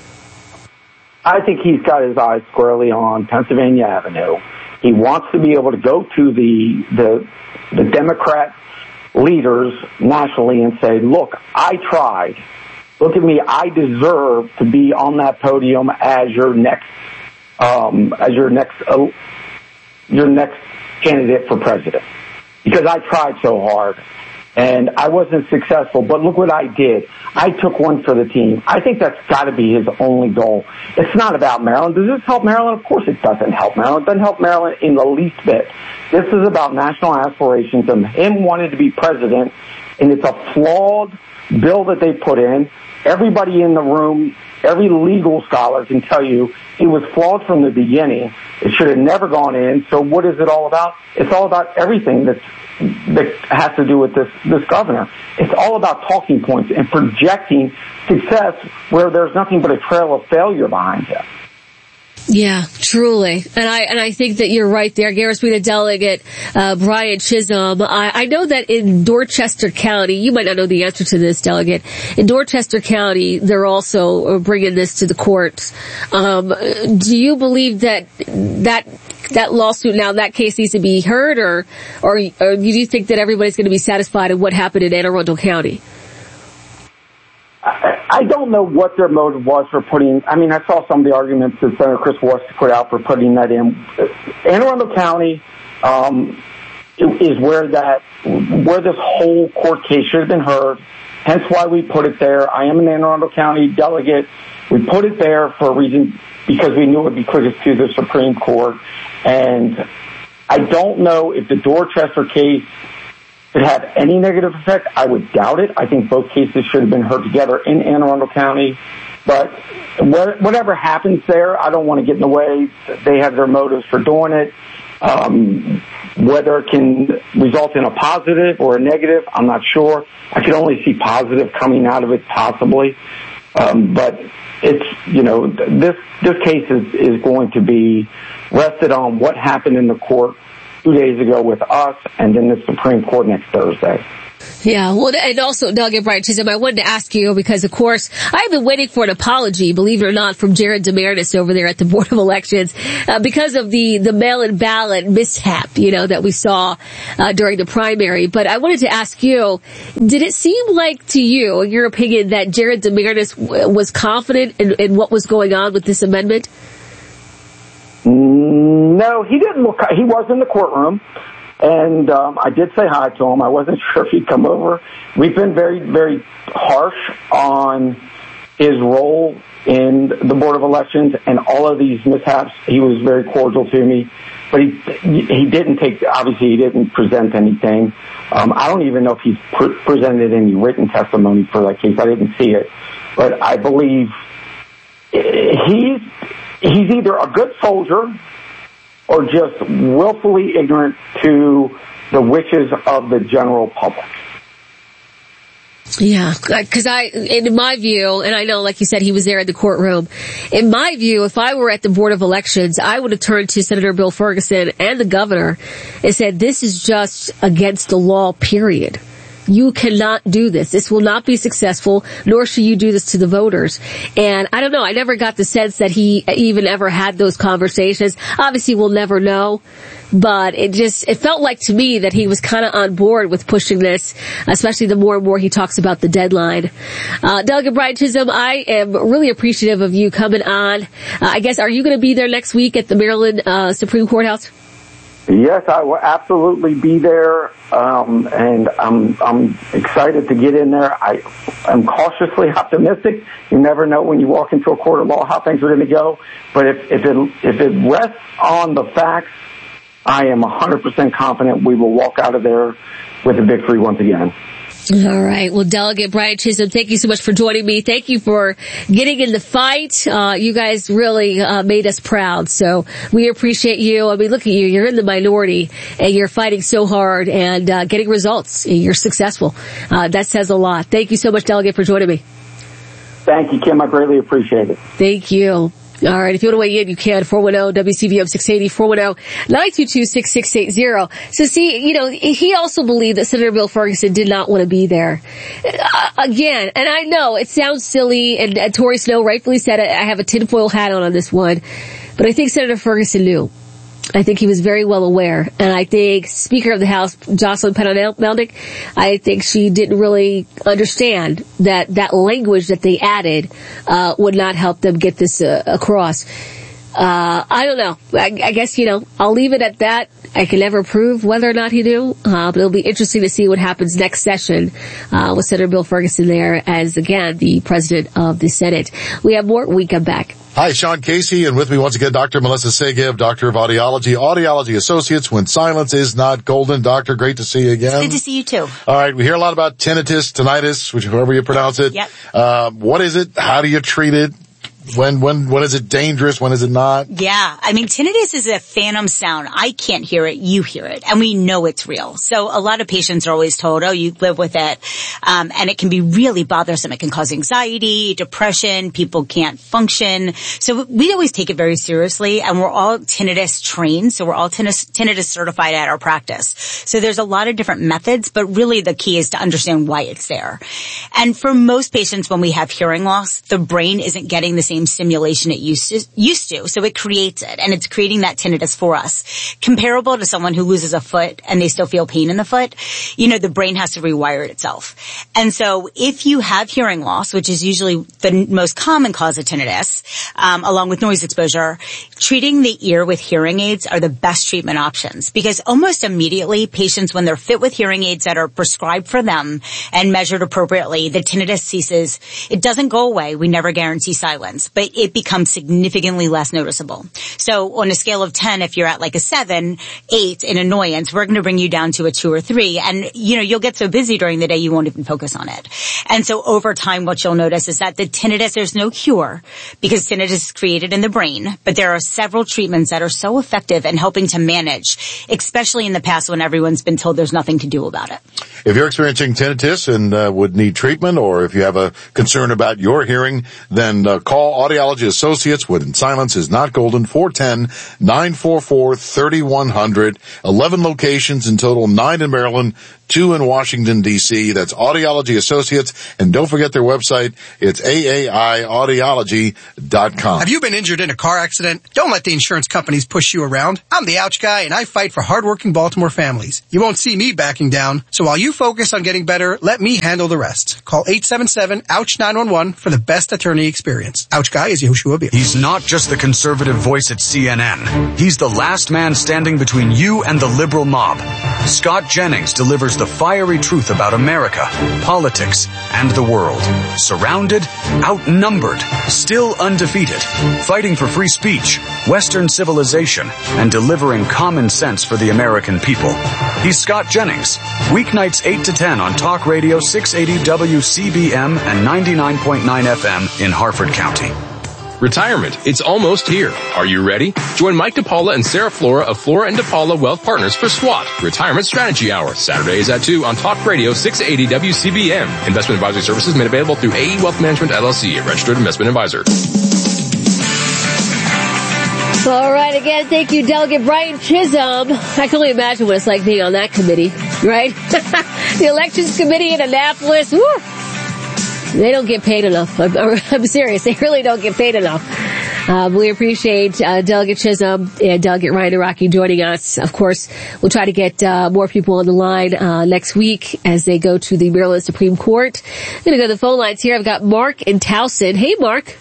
S2: I think he's got his eyes squarely on Pennsylvania Avenue. He wants to be able to go to the, the, the Democrat leaders nationally and say, look, I tried. Look at me. I deserve to be on that podium as your next, um, as your next, uh, your next candidate for president. Because I tried so hard and I wasn't successful, but look what I did. I took one for the team. I think that's got to be his only goal. It's not about Maryland. Does this help Maryland? Of course it doesn't help Maryland. It doesn't help Maryland in the least bit. This is about national aspirations and him wanting to be president, and it's a flawed bill that they put in. Everybody in the room, every legal scholar can tell you it was flawed from the beginning. It should have never gone in. So what is it all about? It's all about everything that's, that has to do with this, this governor. It's all about talking points and projecting success where there's nothing but a trail of failure behind it.
S1: Yeah, truly. And I, and I think that you're right there. Garris Being Delegate, uh, Brian Chisholm. I, I know that in Dorchester County, you might not know the answer to this, Delegate. In Dorchester County, they're also bringing this to the courts. Um, do you believe that, that, that lawsuit now, that case needs to be heard, or, or, or do you think that everybody's going to be satisfied in what happened in Anne Arundel County?
S2: I don't know what their motive was for putting, I mean, I saw some of the arguments that Senator Chris Walsh put out for putting that in. Anne Arundel County um, is where that, where this whole court case should have been heard, hence why we put it there. I am an Anne Arundel County delegate. We put it there for a reason, because we knew it would be quickest to the Supreme Court. And I don't know if the Dorchester case could have any negative effect. I would doubt it. I think both cases should have been heard together in Anne Arundel County. But whatever happens there, I don't want to get in the way. They have their motives for doing it. Um, whether it can result in a positive or a negative, I'm not sure. I can only see positive coming out of it, possibly. Um, but it's, you know, this this case is, is going to be rested on what happened in the court two days ago with us and then the Supreme Court next Thursday.
S1: Yeah, well, and also, Doug and Brian Chisholm, I wanted to ask you because, of course, I've been waiting for an apology, believe it or not, from Jared Demaritis over there at the Board of Elections uh, because of the, the mail-in ballot mishap, you know, that we saw uh, during the primary. But I wanted to ask you, did it seem like to you, in your opinion, that Jared Demaritis w- was confident in, in what was going on with this amendment?
S2: No, he didn't look, he was in the courtroom. And um, I did say hi to him. I wasn't sure if he'd come over. We've been very, very harsh on his role in the Board of Elections and all of these mishaps. He was very cordial to me. But he he didn't take, obviously he didn't present anything. Um, I don't even know if he's pre- presented any written testimony for that case. I didn't see it. But I believe he's, he's either a good soldier or just willfully ignorant to the wishes of the general public.
S1: Yeah, because I, in my view, and I know, like you said, he was there in the courtroom. In my view, if I were at the Board of Elections, I would have turned to Senator Bill Ferguson and the governor and said, this is just against the law, period. You cannot do this. This will not be successful, nor should you do this to the voters. And I don't know, I never got the sense that he even ever had those conversations. Obviously, we'll never know. But it just, it felt like to me that he was kind of on board with pushing this, especially the more and more he talks about the deadline. Uh, Doug and Brian Chisholm, I am really appreciative of you coming on. Uh, I guess, are you going to be there next week at the Maryland uh, Supreme Courthouse?
S2: Yes, I will absolutely be there, um, and I'm I'm excited to get in there. I am cautiously optimistic. You never know when you walk into a court of law how things are going to go. But if, if it if it rests on the facts, I am one hundred percent confident we will walk out of there with a victory once again.
S1: All right. Well, Delegate Brian Chisholm, thank you so much for joining me. Thank you for getting in the fight. Uh, you guys really uh, made us proud. So we appreciate you. I mean, look at you. You're in the minority and you're fighting so hard and uh, getting results. You're successful. Uh, that says a lot. Thank you so much, Delegate, for joining me.
S2: Thank you, Kim. I greatly appreciate it.
S1: Thank you. All right. If you want to weigh in, you can. four one zero W C V M six eighty, four one zero nine two two six six eight zero. So see, you know, he also believed that Senator Bill Ferguson did not want to be there. Uh, again, and I know it sounds silly, and, and Tori Snow rightfully said it, I have a tinfoil hat on on this one, but I think Senator Ferguson knew. I think he was very well aware, and I think Speaker of the House, Jocelyn Penna-Melnick, I think she didn't really understand that that language that they added uh, would not help them get this uh, across. Uh, I don't know. I, I guess, you know, I'll leave it at that. I can never prove whether or not he knew, uh, but it'll be interesting to see what happens next session uh, with Senator Bill Ferguson there as, again, the president of the Senate. We have more when we come back.
S4: Hi, Sean Casey, and with me once again, Doctor Melissa Segev, Doctor of Audiology, Audiology Associates, When Silence Is Not Golden. Doctor, great to see you again.
S6: It's good to see you too.
S4: All right, we hear a lot about tinnitus, tinnitus, whichever you pronounce it.
S6: Yep.
S4: Uh, what is it? How do you treat it? When, when, when is it dangerous? When is it not?
S6: Yeah. I mean, tinnitus is a phantom sound. I can't hear it. You hear it. And we know it's real. So a lot of patients are always told, oh, you live with it. Um, and it can be really bothersome. It can cause anxiety, depression. People can't function. So we always take it very seriously. And we're all tinnitus trained. So we're all tinnitus, tinnitus certified at our practice. So there's a lot of different methods, but really the key is to understand why it's there. And for most patients, when we have hearing loss, the brain isn't getting the same stimulation it used to, used to. So it creates it, and it's creating that tinnitus for us. Comparable to someone who loses a foot and they still feel pain in the foot, you know, the brain has to rewire itself. And so if you have hearing loss, which is usually the most common cause of tinnitus, um, along with noise exposure, treating the ear with hearing aids are the best treatment options, because almost immediately patients, when they're fit with hearing aids that are prescribed for them and measured appropriately, the tinnitus ceases. It doesn't go away. We never guarantee silence. symptoms, but it becomes significantly less noticeable. So on a scale of ten, if you're at like a seven, eight in annoyance, we're going to bring you down to a two or three. And, you know, you'll get so busy during the day you won't even focus on it. And so over time, what you'll notice is that the tinnitus, there's no cure because tinnitus is created in the brain, but there are several treatments that are so effective in helping to manage, especially in the past when everyone's been told there's nothing to do about it.
S4: If you're experiencing tinnitus and uh, would need treatment, or if you have a concern about your hearing, then uh, call Audiology Associates when silence is not golden, four one zero, nine four four, three one zero zero. eleven locations in total, nine in Maryland, two in Washington, D C That's Audiology Associates. And don't forget their website. It's A A I audiology dot com.
S7: Have you been injured in a car accident? Don't let the insurance companies push you around. I'm the Ouch Guy, and I fight for hardworking Baltimore families. You won't see me backing down, so while you focus on getting better, let me handle the rest. Call eight seven seven, ouch, nine one one for the best attorney experience. Ouch Guy is Yoshua Beer.
S8: He's not just the conservative voice at C N N. He's the last man standing between you and the liberal mob. Scott Jennings delivers the fiery truth about America, politics, and the world. Surrounded, outnumbered, still undefeated, fighting for free speech, Western civilization, and delivering common sense for the American people. He's Scott Jennings. Weeknights eight to ten on Talk Radio six eighty W C B M and ninety-nine point nine F M in Harford County.
S23: Retirement. It's almost here. Are you ready? Join Mike DePaula and Sarah Flora of Flora and DePaula Wealth Partners for SWAT, Retirement Strategy Hour, Saturdays at two on Talk Radio six eighty W C B M. Investment advisory services made available through A E Wealth Management L L C, a registered investment advisor.
S1: All right, again, thank you, Delegate Brian Chisholm. I can only imagine what it's like being on that committee, right? The Elections Committee in Annapolis, woo! They don't get paid enough. I'm, I'm serious. They really don't get paid enough. Uh, we appreciate uh, Delegate Chisholm and Delegate Ryan Araki joining us. Of course, we'll try to get uh, more people on the line uh, next week as they go to the Maryland Supreme Court. I'm going to go to the phone lines here. I've got Mark in Towson. Hey, Mark.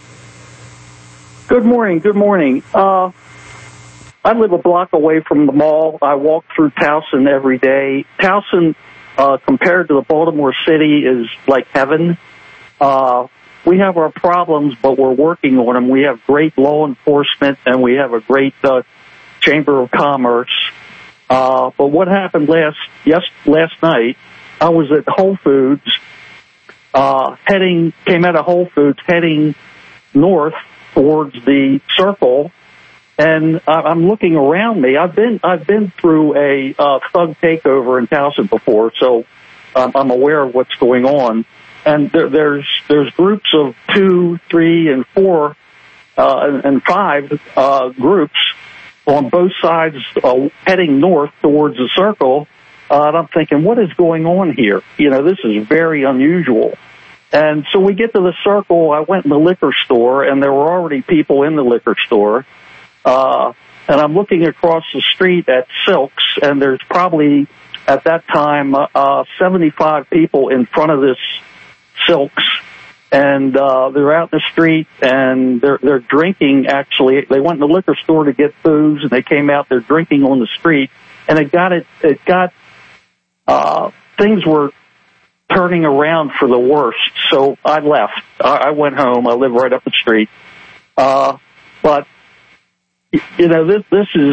S2: Good morning. Good morning. Uh, I live a block away from the mall. I walk through Towson every day. Towson, uh, compared to the Baltimore City, is like heaven. Uh, we have our problems, but we're working on them. We have great law enforcement, and we have a great uh, Chamber of Commerce. Uh, but what happened last yes last night? I was at Whole Foods, uh, heading came out of Whole Foods, heading north towards the Circle, and I'm looking around me. I've been I've been through a uh, thug takeover in Towson before, so um, I'm aware of what's going on. And there, there's there's groups of two, three, and four, uh, and five uh, groups on both sides uh, heading north towards the Circle. Uh, and I'm thinking, what is going on here? You know, this is very unusual. And so we get to the Circle. I went in the liquor store, and there were already people in the liquor store. Uh, and I'm looking across the street at Silks, and there's probably at that time uh, seventy-five people in front of this Silks, and uh, they're out in the street, and they're they're drinking. Actually, they went in the liquor store to get booze, and they came out. They're drinking on the street, and it got it. It got uh, things were turning around for the worst. So I left. I, I went home. I live right up the street, uh, but you know this this is.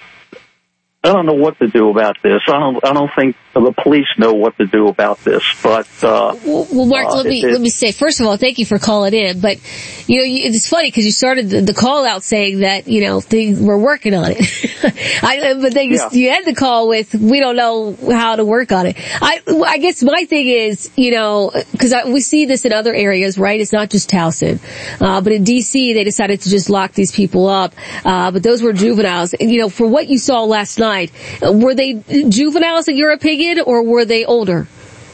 S2: I don't know what to do about this. I don't. I don't think the police know what to do about this. But uh,
S1: well, well, Mark, uh, let me it, let me say first of all, thank you for calling in. But you know, it's funny because you started the, the call out saying that you know they were working on it. I, but then you, yeah. you end the call with we don't know how to work on it. I I guess my thing is you know because we see this in other areas, right? It's not just Towson, uh, but in D C they decided to just lock these people up. Uh, but those were juveniles. You know, for what you saw last night. Were they juveniles in your opinion, or were they older?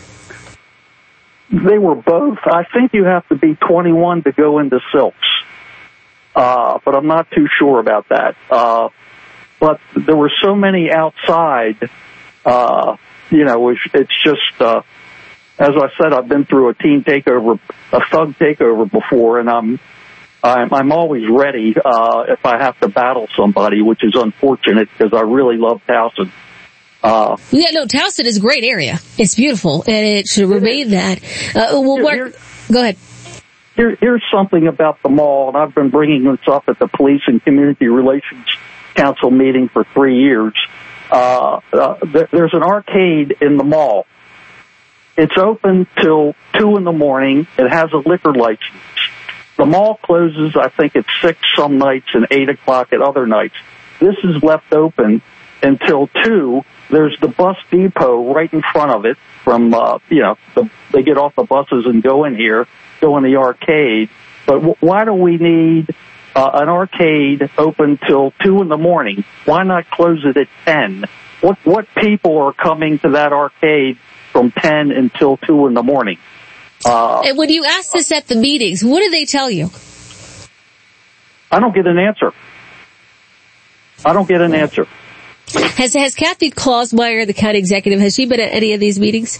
S2: They were both. I think you have to be twenty-one to go into Silks, uh, but I'm not too sure about that. Uh, but there were so many outside, uh, you know, it's, it's just, uh, as I said, I've been through a teen takeover, a thug takeover before, and I'm I'm, I'm always ready uh, if I have to battle somebody, which is unfortunate because I really love Towson. Uh,
S1: yeah, no, Towson is a great area. It's beautiful, and it should remain that. Uh, well, Mark, go ahead.
S2: here, here's something about the mall, and I've been bringing this up at the Police and Community Relations Council meeting for three years. Uh, uh, th- there's an arcade in the mall. It's open till two in the morning. It has a liquor license. The mall closes, I think, at six some nights and eight o'clock at other nights. This is left open until two. There's the bus depot right in front of it. From uh, you know, the, they get off the buses and go in here, go in the arcade. But w- why do we need uh, an arcade open till two in the morning? Why not close it at ten? What what people are coming to that arcade from ten until two in the morning? Uh,
S1: and when you ask this at the meetings, what do they tell you?
S2: I don't get an answer. I don't get an answer.
S1: Has has Kathy Klausmeyer, the county executive, has she been at any of these meetings?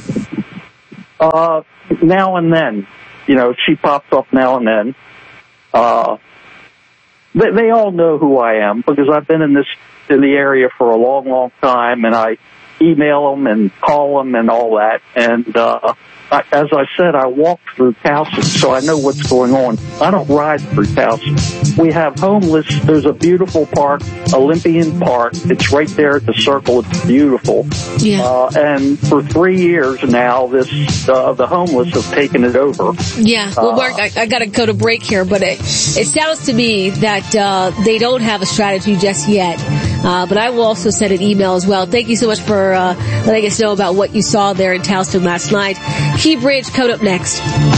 S2: Uh, now and then. You know, she pops up now and then. Uh, they, they all know who I am because I've been in this, in the area for a long, long time, and I email them and call them and all that. And, uh, I, as I said, I walk through Towson, so I know what's going on. I don't ride through Towson. We have homeless. There's a beautiful park, Olympian Park. It's right there at the circle. It's beautiful.
S1: Yeah.
S2: Uh, and for three years now, this, uh, the homeless have taken it over.
S1: Yeah. Well,
S2: Uh,
S1: Mark, I, I gotta go to break here, but it, it sounds to me that, uh, they don't have a strategy just yet. Uh, but I will also send an email as well. Thank you so much for, uh, letting us know about what you saw there in Towson last night. Key Bridge, code up next.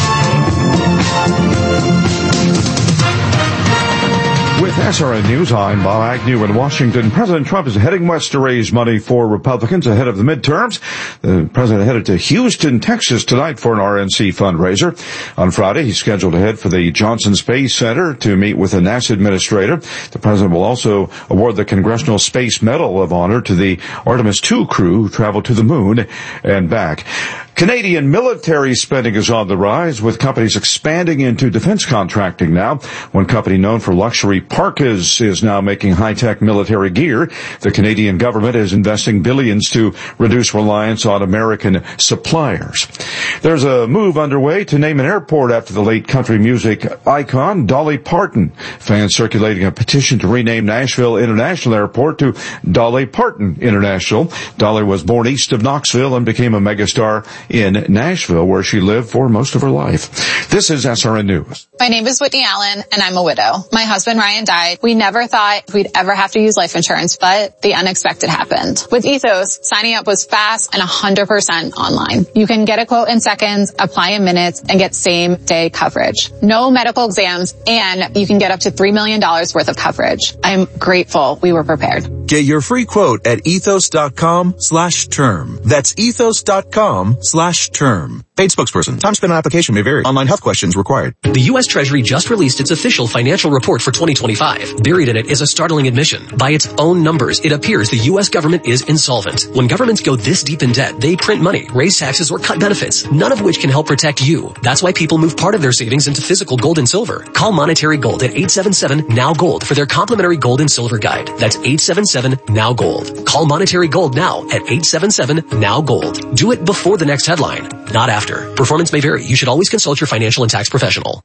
S9: With S R N News, I'm Bob Agnew in Washington. President Trump is heading west to raise money for Republicans ahead of the midterms. The president headed to Houston, Texas tonight for an R N C fundraiser. On Friday, he's scheduled to head for the Johnson Space Center to meet with the NASA administrator. The president will also award the Congressional Space Medal of Honor to the Artemis two crew who traveled to the moon and back. Canadian military spending is on the rise, with companies expanding into defense contracting now. One company known for luxury parkas is now making high-tech military gear. The Canadian government is investing billions to reduce reliance on American suppliers. There's a move underway to name an airport after the late country music icon Dolly Parton. Fans circulating a petition to rename Nashville International Airport to Dolly Parton International. Dolly was born east of Knoxville and became a megastar in Nashville, where she lived for most of her life. This is S R N News.
S10: My name is Whitney Allen, and I'm a widow. My husband, Ryan, died. We never thought we'd ever have to use life insurance, but the unexpected happened. With Ethos, signing up was fast and one hundred percent online. You can get a quote in seconds, apply in minutes, and get same-day coverage. No medical exams, and you can get up to three million dollars worth of coverage. I'm grateful we were prepared.
S11: Get your free quote at ethos.com slash term. That's ethos.com slash term. Paid spokesperson. Time spent on application may vary. Online health questions required.
S24: The U S Treasury just released its official financial report for twenty twenty-five. Buried in it is a startling admission. By its own numbers, it appears the U S government is insolvent. When governments go this deep in debt, they print money, raise taxes, or cut benefits, none of which can help protect you. That's why people move part of their savings into physical gold and silver. Call Monetary Gold at eight seven seven, N O W, GOLD for their complimentary gold and silver guide. That's eight seven seven, N O W, GOLD. Call Monetary Gold now at eight seven seven, N O W, GOLD. Do it before the next headline, not after. Performance may vary. You should always consult your financial and tax professional.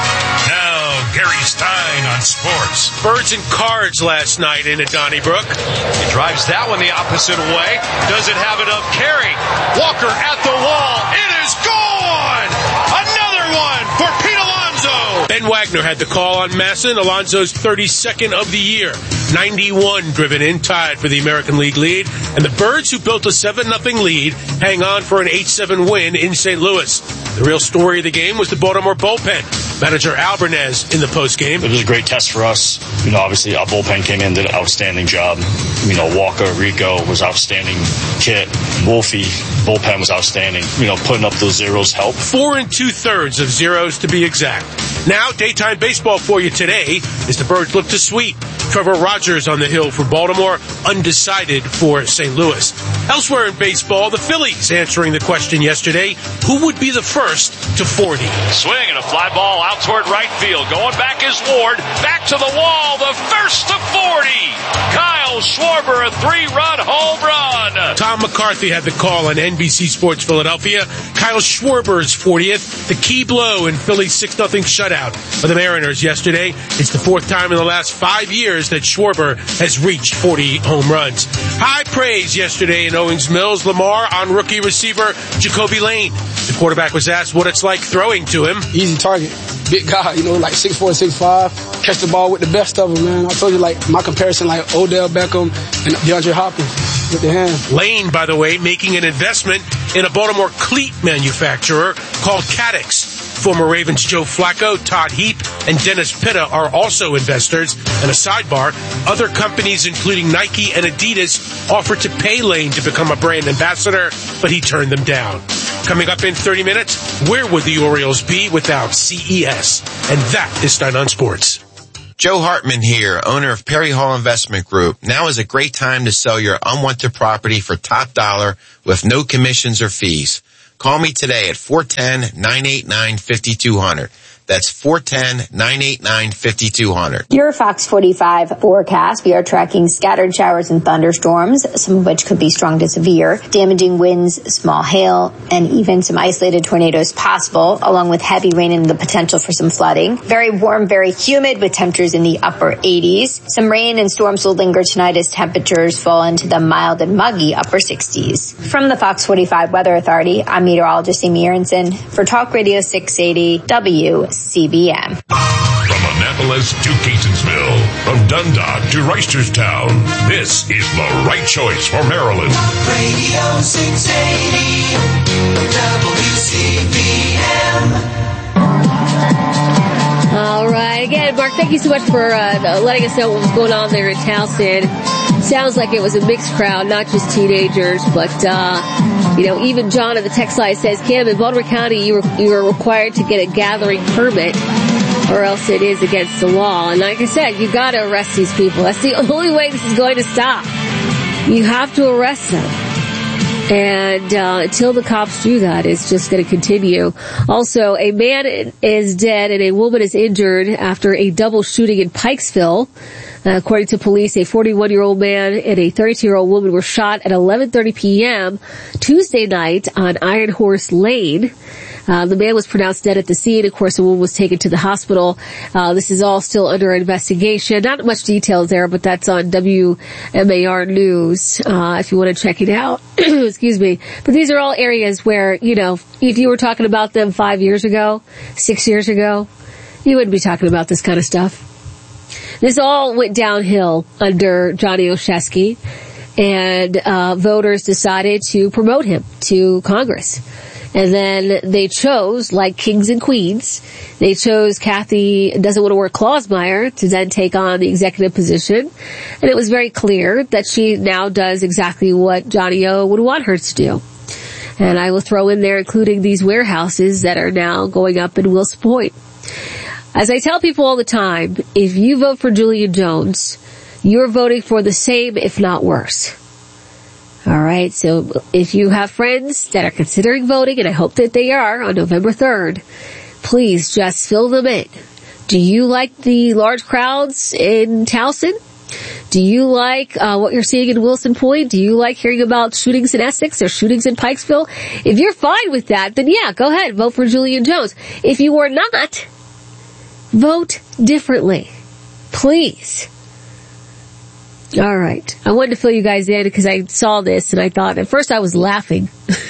S5: Now, Gary Stein on sports.
S3: Birds and cards last night into Donnybrook.
S18: He drives that one the opposite way. Doesn't have enough carry. Walker at the wall. It is gone! Another one for Pete Alonso!
S3: Ben Wagner had the call on Masson, Alonso's thirty-second of the year. ninety-one driven in, tied for the American League lead. And the Birds, who built a seven nothing lead, hang on for an eight seven win in Saint Louis. The real story of the game was the Baltimore bullpen. Manager Albernez in the postgame.
S25: It was a great test for us. You know, obviously our bullpen came in, did an outstanding job. You know, Walker, Rico was outstanding. Kit, Wolfie, bullpen was outstanding. You know, putting up those zeros helped.
S3: Four and two thirds of zeros to be exact. Now, daytime baseball for you today as the Birds look to sweep. Trevor Rogers on the hill for Baltimore, undecided for Saint Louis. Elsewhere in baseball, the Phillies answering the question yesterday, who would be the first to forty?
S18: Swing and a fly ball out toward right field. Going back is Ward. Back to the wall. The first to forty. Kyle Kyle Schwarber, a three-run home run.
S3: Tom McCarthy had the call on N B C Sports Philadelphia. Kyle Schwarber's fortieth, the key blow in Philly's six nothing shutout of the Mariners yesterday. It's the fourth time in the last five years that Schwarber has reached forty home runs. High praise yesterday in Owings Mills. Lamar on rookie receiver Jacoby Lane. The quarterback was asked what it's like throwing to him.
S12: Easy target. Big guy, you know, like six four, six five. Catch the ball with the best of them, man. I told you, like, my comparison, like Odell Beckham and DeAndre Hopkins with the hand.
S3: Lane, by the way, making an investment in a Baltimore cleat manufacturer called Cadix. Former Ravens Joe Flacco, Todd Heap, and Dennis Pitta are also investors. And a sidebar, other companies including Nike and Adidas offered to pay Lane to become a brand ambassador, but he turned them down. Coming up in thirty minutes, where would the Orioles be without C E S? And that is Stein on Sports.
S13: Joe Hartman here, owner of Perry Hall Investment Group. Now is a great time to sell your unwanted property for top dollar with no commissions or fees. Call me today at four one zero, nine eight nine, five two zero zero. That's four one zero, nine eight nine, five two zero zero.
S21: Your Fox forty-five forecast. We are tracking scattered showers and thunderstorms, some of which could be strong to severe, damaging winds, small hail, and even some isolated tornadoes possible, along with heavy rain and the potential for some flooding. Very warm, very humid with temperatures in the upper eighties. Some rain and storms will linger tonight as temperatures fall into the mild and muggy upper sixties. From the Fox forty-five Weather Authority, I'm meteorologist Amy Aronson for Talk Radio six eighty W C B M.
S5: From Annapolis to Catonsville, from Dundalk to Reisterstown, this is the right choice for Maryland.
S14: Radio six eighty W C B M.
S1: All right. Again, Mark, thank you so much for uh, letting us know what was going on there in Towson. Sounds like it was a mixed crowd, not just teenagers, but, uh, you know, even John of the text line says, Kim, in Baltimore County, you were, you are required to get a gathering permit or else it is against the law. And like I said, you got to arrest these people. That's the only way this is going to stop. You have to arrest them. And uh, until the cops do that, it's just going to continue. Also, a man is dead and a woman is injured after a double shooting in Pikesville. Uh, according to police, a forty-one-year-old man and a thirty-two-year-old woman were shot at eleven thirty p.m. Tuesday night on Iron Horse Lane. Uh, the man was pronounced dead at the scene. Of course, the woman was taken to the hospital. Uh, this is all still under investigation. Not much details there, but that's on W M A R News, uh, if you want to check it out. Excuse me. But these are all areas where, you know, if you were talking about them five years ago, six years ago, you wouldn't be talking about this kind of stuff. This all went downhill under Johnny Olszewski, and uh, voters decided to promote him to Congress. And then they chose, like kings and queens, they chose Kathy Doesn't Want to Work Clausmeyer to then take on the executive position. And it was very clear that she now does exactly what Johnny O would want her to do. And I will throw in there, including these warehouses that are now going up in Wills Point. As I tell people all the time, if you vote for Julia Jones, you're voting for the same, if not worse. All right, so if you have friends that are considering voting, and I hope that they are on November third, please just fill them in. Do you like the large crowds in Towson? Do you like uh, what you're seeing in Wilson Point? Do you like hearing about shootings in Essex or shootings in Pikesville? If you're fine with that, then yeah, go ahead, vote for Julia Jones. If you are not, vote differently. Please. All right. I wanted to fill you guys in because I saw this and I thought, at first I was laughing.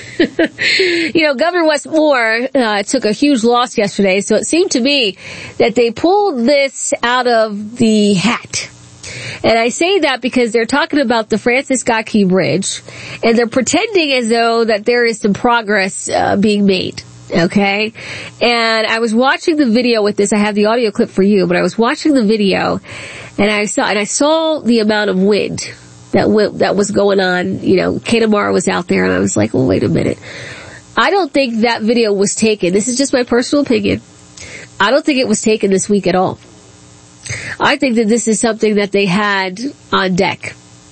S1: You know, Governor Wes Moore uh, took a huge loss yesterday, so it seemed to me that they pulled this out of the hat. And I say that because they're talking about the Francis Scott Key Bridge, and they're pretending as though that there is some progress uh, being made. Okay? And I was watching the video with this. I have the audio clip for you, but I was watching the video and I saw, and I saw the amount of wind that w- that was going on. You know, Kate Mara was out there and I was like, well, wait a minute. I don't think that video was taken. This is just my personal opinion. I don't think it was taken this week at all. I think that this is something that they had on deck.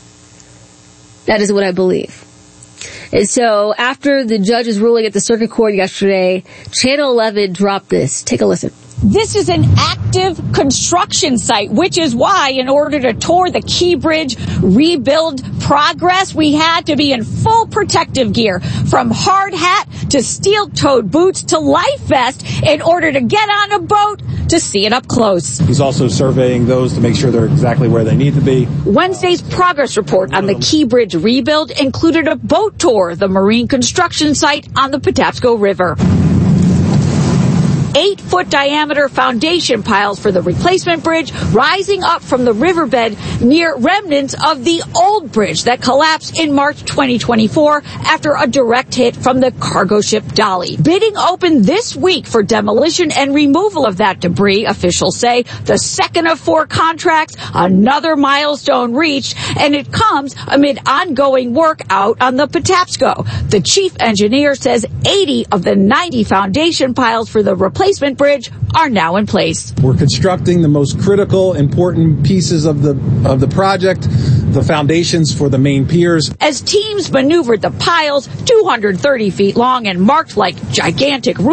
S1: That is what I believe. And so after the judge's ruling at the circuit court yesterday, Channel eleven dropped this. Take a listen.
S15: This is an active construction site, which is why, in order to tour the Key Bridge rebuild progress, we had to be in full protective gear, from hard hat to steel-toed boots to life vest, in order to get on a boat to see it up close.
S16: He's also surveying those to make sure they're exactly where they need to be.
S15: Wednesday's progress report on the Key Bridge rebuild included a boat tour of the marine construction site on the Patapsco River. Eight-foot diameter foundation piles for the replacement bridge rising up from the riverbed near remnants of the old bridge that collapsed in March twenty twenty-four after a direct hit from the cargo ship Dolly. Bidding opened this week for demolition and removal of that debris, officials say. The second of four contracts, another milestone reached, and it comes amid ongoing work out on the Patapsco. The chief engineer says eighty of the ninety foundation piles for the replacement replacement bridge are now in place.
S16: We're constructing the most critical, important pieces of the of the project, the foundations for the main piers.
S15: As teams maneuvered the piles, two hundred thirty feet long and marked like gigantic